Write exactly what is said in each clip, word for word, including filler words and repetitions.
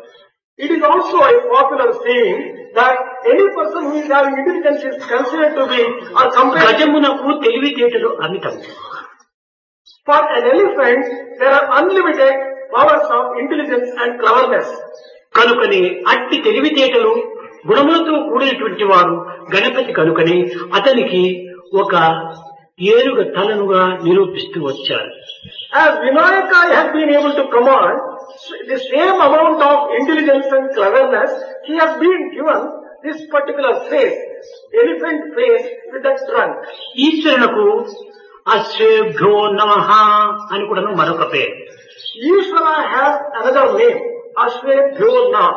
It is also a popular saying that any person who is having intelligence is considered to be or compared. గజమునకు తెలివితేటలు అమితం. For an elephant, there are unlimited powers of intelligence and cleverness. కనుకనే అట్టి తెలివితేటలు గుణములతో కూడినటువంటి వాడు గణపతి కనుకనే అతనికి ఒక ఏనుగ తలనుగా నిరూపిస్తూ వచ్చారు. As Vinayaka has been able to command the same amount of intelligence and cleverness, he has been given this particular face, elephant face with that trunk. ఈశ్వరునకు అశ్వేభ్యో నమః అని కూడా మరొక పేరు. Ishvara has another name, Ashwebhyo Nam.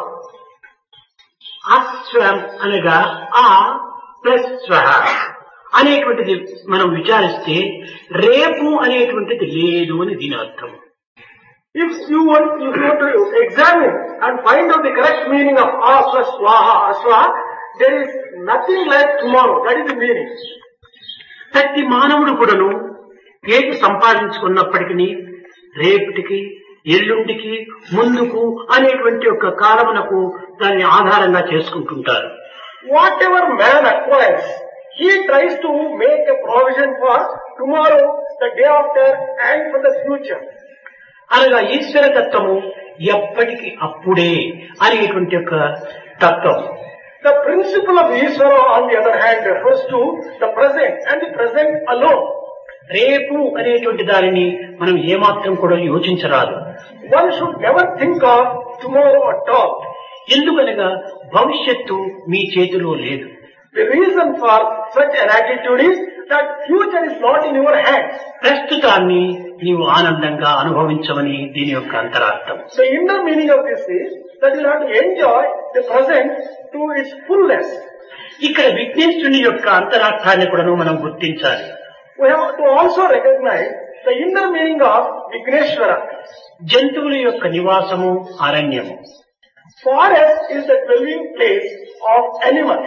అశ్వం అనగా ఆ plus స్వహ అనేటువంటిది మనం విచారిస్తే రేపు అనేటువంటిది లేదు అని దీని అర్థం. If you want, you go to examine and find out the correct meaning of Aswa Swaha Aswa, there is nothing like tomorrow. That is the meaning. ప్రతి మానవుడు కూడాను ఏది సంపాదించుకున్నప్పటికీ రేపటికి ఎల్లుండికి ముందుకు అనేటువంటి ఒక కాలమునకు దాన్ని ఆధారంగా చేసుకుంటుంటారు. Whatever man acquires, he tries to make a provision for tomorrow, the day after, and for the future. అనగా ఈశ్వర తత్వము ఎప్పటికి అప్పుడే అనేటువంటి ఒక తత్వం. The principle of Ishvara, on the other hand, refers to the present and the present alone. రేపు అనేటువంటి దానిని మనం ఏమాత్రం కూడా యోచించరాదు. One should never think of tomorrow at all. ఎందుకనగా భవిష్యత్తు మీ చేతిలో లేదు. The reason for such an attitude is that future is not in your hands. ప్రస్తుతాన్ని నీవు ఆనందంగా అనుభవించమని దీని యొక్క అంతరార్థం. The inner meaning of this is that you have to enjoy the present to its fullness. ఇక్కడ విఘ్నేశ్వరుని యొక్క అంతరార్థాన్ని కూడా మనం గుర్తించాలి. We have to also recognize the inner meaning of Vigneshwara. జంతువుల యొక్క నివాసము అరణ్యము. Forest is the dwelling place of animals.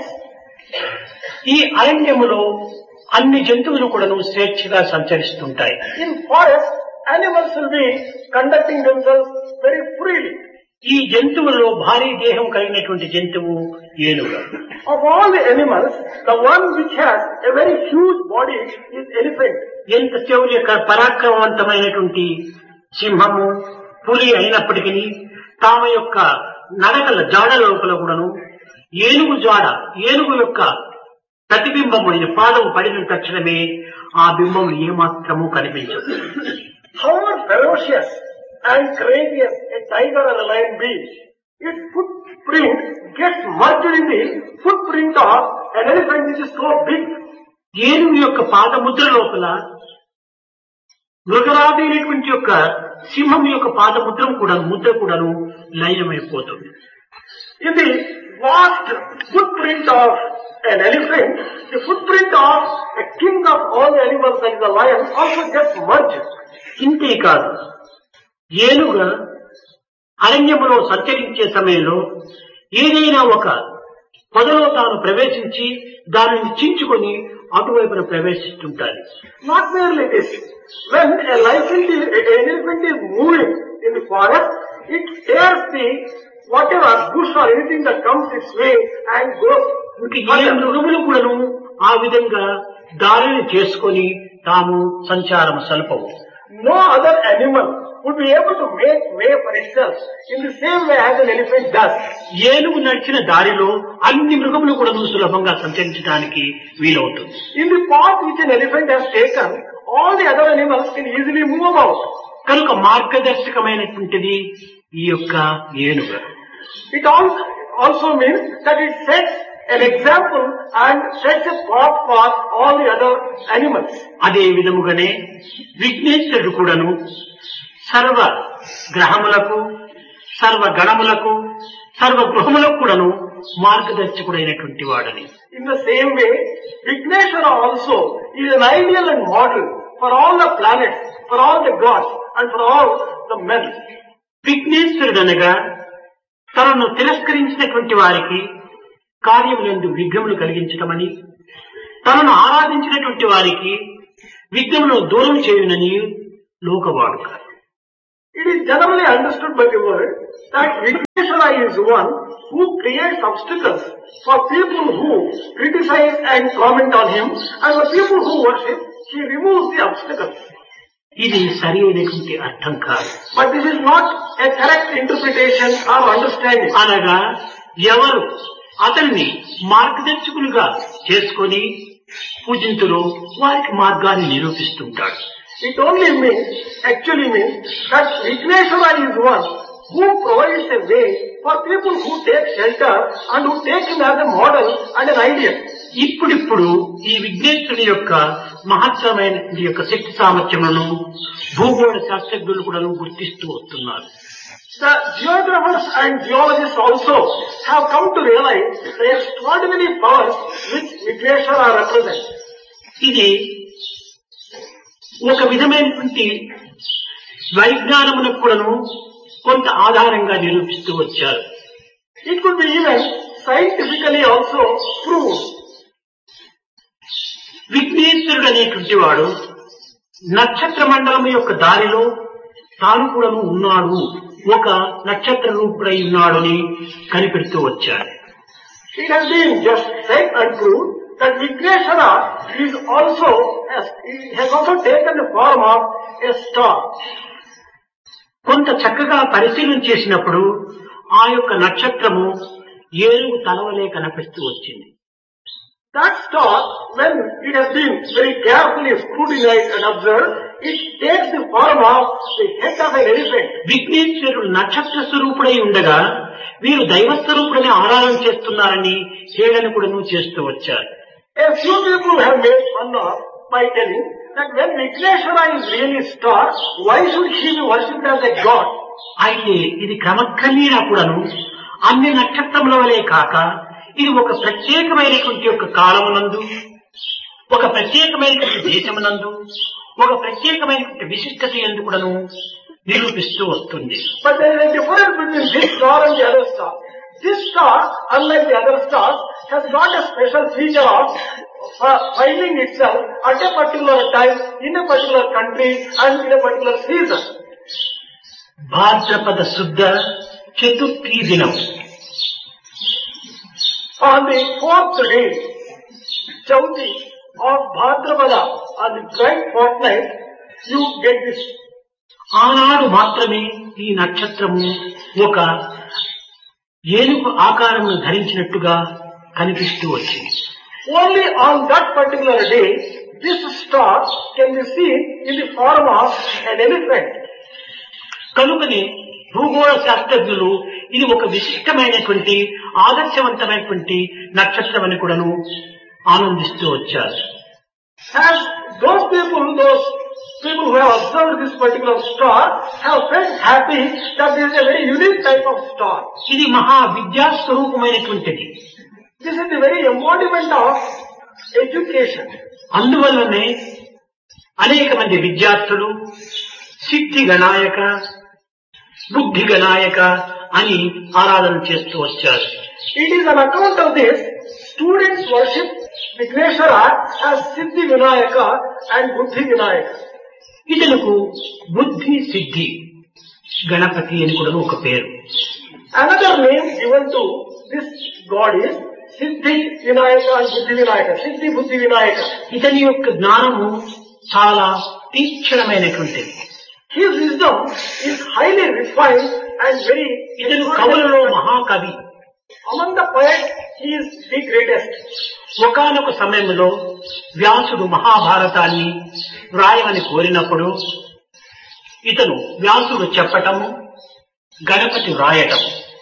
ఈ అరణ్యములో అన్ని జంతువులు కూడాను స్వేచ్ఛగా సంచరిస్తుంటాయి. In forest, animals will be conducting themselves very freely. ఈ జంతువులలో భారీ దేహం కలిగినటువంటి జంతువు ఏనుగ. Of all the animals, the one which has a very huge body is elephant. ఎంత శౌర్య పరాక్రమవంతమైనటువంటి సింహము పులి అయినప్పటికీ తామ యొక్క నడకల జాడ లోపల కూడాను ఏనుగు జాడ ఏనుగు యొక్క ప్రతిబింబమైన పాదం పడిన తక్షణమే ఆ బింబం ఏమాత్రము కనిపించదు. However ferocious and courageous a tiger or a lion be, its footprint gets merged in the footprint of an elephant which is so big. ఏనుగు యొక్క పాదముద్ర లోపల మృగరాదైనటువంటి యొక్క సింహం యొక్క పాదముద్రం కూడా ముద్ర కూడాను లయమైపోతుంది. In the vast footprint of an elephant, the footprint of a king of all the animals like the lion also gets merged. ఇంతే కాదు, ఏనుగ అరణ్యములో సంచరించే సమయంలో ఏదైనా ఒక పొదలో తాను ప్రవేశించి దానిని చించుకొని అటువైపున ప్రవేశిస్తుంటారు. Not merely this, when a elephant is, an elephant is moving in the forest, it tears the whatever bush or anything that comes its way and goes. ఏ మృగములు కూడాను ఆ విధంగా దారిని చేసుకొని తాము సంచారం సల్పవు. No other animal would be able to make way for itself in the same way as an elephant does. ఏనుగు నడిచిన దారిలో అన్ని మృగములు కూడా సులభంగా సంచరించడానికి వీలవుతుంది. In the path which an elephant has taken, all the other animals can easily move about. కనుక మార్గదర్శకమైనటువంటిది ఈ యొక్క ఏనుగ. It also, also means that it sets an example and sets a path for all the other animals. అదే విధముగానే విఘ్నేశ్వరుడు కూడాను సర్వ గ్రహములకు సర్వ గణములకు సర్వ గృహములకు కూడాను మార్గదర్శకుడైనటువంటి వాడని. In the same way, Vigneshwara also is an ideal and model for all the planets, for all the gods and for all the men. విఘ్నేశ్వరుడు అనగా తనను తిరస్కరించినటువంటి వారికి కార్యములందు విఘ్నములు కలిగించటమని, తనను ఆరాధించినటువంటి వారికి విఘ్నములను దూరం చేయునని లోకవాడుక. It is generally understood by the world that Vigneshwara is one who creates obstacles for people who criticize and comment on him, and for people who worship, he removes the obstacles. ఇది సరి అయినటువంటి అర్థం కాదు. But this is not a correct interpretation or understanding. అనగా ఎవరు అతన్ని మార్గదర్శకులుగా చేసుకొని పూజింతులో వారికి మార్గాన్ని నిరూపిస్తుంటాడు. It only means, actually means, that Vigneshwara is one who provides a way for people who take shelter and who take him as a model and an ideal. ఇప్పుడిప్పుడు ఈ విఘ్నేశ్వరుని యొక్క మహత్తరమైన యొక్క శక్తి సామర్థ్యములను భూగోళ శాస్త్రజ్ఞులు కూడా గుర్తిస్తూ వస్తున్నారు. The geographers and geologists also have come to realize the extraordinary powers which Vigneshwara represents. ఇది ఒక విధమైనటువంటి వైజ్ఞానమునకు కూడాను కొంత ఆధారంగా నిరూపిస్తూ వచ్చారు. It could be even scientifically also proved. విఘ్నేశ్వరుడు అనేటువంటి వాడు నక్షత్ర మండలం యొక్క దారిలో తాను కూడాను ఉన్నాడు, ఒక నక్షత్ర రూపుడై ఉన్నాడు అని కనిపెడుతూ వచ్చారు. It has been just said and proved that Vigneshwara is also has, has also taken the form of a star. కొంత చక్కగా పరిశీలన చేసినప్పుడు ఆ యొక్క నక్షత్రము ఏనుగు తలవలే కనిపిస్తూ వచ్చింది. That star, when it has been very carefully scrutinized and observed, it takes the form of the head of an elephant. విఘ్నేశ్వరుడు నక్షత్ర స్వరూపుడై ఉండగా వీరు దైవ స్వరూపుడని ఆరాధన చేస్తున్నారని హేళన కూడాను చేస్తూ వచ్చారు. A few people have made fun of by telling that when Vigneshwara is really star, why should he be worshipped as a god? అయితే ఇది క్రమక్రమేణా కూడాను అన్ని నక్షత్రముల వలె కాక ఇది ఒక ప్రత్యేకమైనటువంటి యొక్క కాలమునందు, ఒక ప్రత్యేకమైనటువంటి దేశమునందు, ఒక ప్రత్యేకమైనటువంటి విశిష్టత ఎందు కూడాను నిరూపిస్తూ వస్తుంది. But there is a difference between this star and the other star. This star, unlike the other stars, has got a special feature of uh, finding itself at a particular time, in a particular country and in a particular season. భాద్రపద శుద్ధ చతుర్థి దినం, on the fourth day, Chauthi of Bhadrapada, on the bright fortnight, you get this. ఆనాడు మాత్రమే ఈ నక్షత్రము ఒక ఏనుగు ఆకారమును ధరించినట్టుగా కనిపిస్తూ వచ్చింది. Only on that particular day, this star can be seen in the form of an elephant. కనుకనే భూగోళ శాస్త్రజ్ఞులు ఇది ఒక విశిష్టమైనటువంటి ఆదర్శవంతమైనటువంటి నక్షత్రం అని కూడాను ఆనందిస్తూ వచ్చారు. As those people, those people who have observed this particular star have felt happy that this is a very unique type of star. ఇది మహా విద్యా స్వరూపమైనటువంటిది. This is the very embodiment of education. అందువల్లనే అనేక మంది విద్యార్థులు సిద్ధి గణాయక, బుద్ధి గణాయక అని ఆరాధన చేస్తూ వచ్చారు. It is on account of this, students worship Vigneshwara as Siddhi Vinayaka and Buddhi Vinayaka. ఇతనుకు బుద్ధి సిద్ధి గణపతి అని కూడా ఒక పేరు. Another name given to this god is Siddhi Vinayaka and Buddhi Vinayaka. Siddhi Buddhi Vinayaka. ఇతని యొక్క జ్ఞానము చాలా తీక్షణమైనటువంటిది. His wisdom is highly refined and very. ఇతను కవులలో మహాకవి. Among the poets, he is the greatest. ఒకానొక సమయంలో వ్యాసుడు మహాభారతాన్ని వ్రాయమని కోరినప్పుడు ఇతను వ్యాసుడు చెప్పటము, Ganapati వ్రాయటం.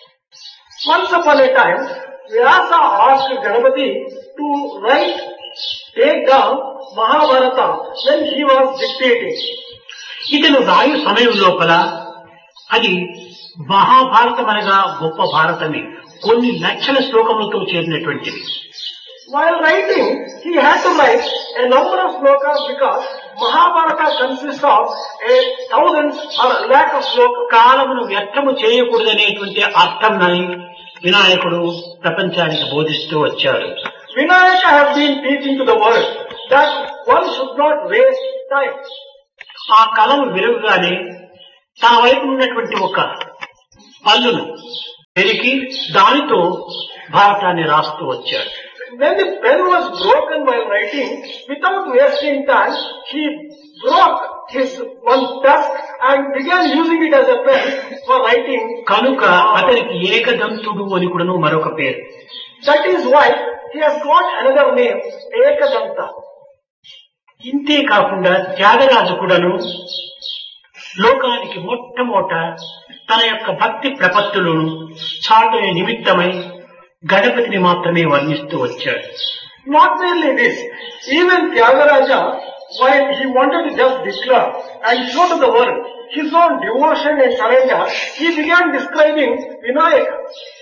Once upon a time, Vyasa asked Ganapati to write, take down Mahabharata when he was dictating. ఇతను రాయు సమయం లోపల అది మహాభారతం అనగా గొప్ప భారతమే, కొన్ని లక్షల శ్లోకములతో చేరినటువంటిది. While writing, he had to write a number of slokas because Mahabharata consists of a thousands or a lakh of slokas. కాలమును వ్యర్థము చేయకూడదనేటువంటి అర్థంని వినాయకుడు ప్రపంచానికి బోధిస్తూ వచ్చాడు. Vinayaka has been teaching to the world that one should not waste time. ఆ కళను వెలుగుగానే తన వైపు ఉన్నటువంటి ఒక పళ్ళును పెరికి దానితో భారతాన్ని రాస్తూ వచ్చాడు. When the pen was broken while writing, without wasting time, he broke his one tusk and began using it as a pen for writing. కనుక అతనికి ఏకదంతుడు అని కూడాను మరొక పేరు. That is why he has got another name, Ekadanta. ఇంతే కాకుండా త్యాగరాజు కూడాను లోకానికి మొట్టమొదట తన యొక్క భక్తి ప్రపత్తులను చాటునే నిమిత్తమై గణపతిని మాత్రమే వర్ణిస్తూ వచ్చాడు. Not merely this, even Tyagaraja, while he wanted to just declare and show to the world his own devotion and surrender, he began describing Vinayaka.